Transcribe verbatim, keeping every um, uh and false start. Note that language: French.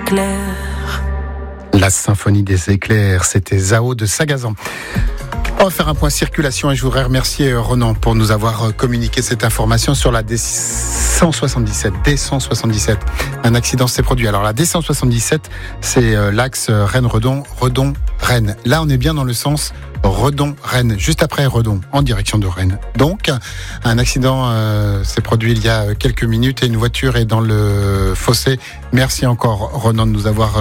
éclairs. La symphonie des éclairs, c'était Zao de Sagazan. On va faire un point circulation et je voudrais remercier Ronan pour nous avoir communiqué cette information sur la D cent soixante-dix-sept. D cent soixante-dix-sept. Un accident s'est produit. Alors la D cent soixante-dix-sept, c'est l'axe Rennes-Redon, Redon-Rennes. Là, on est bien dans le sens Redon-Rennes, juste après Redon, en direction de Rennes. Donc, un accident euh, s'est produit il y a quelques minutes et une voiture est dans le fossé. Merci encore, Ronan, de nous avoir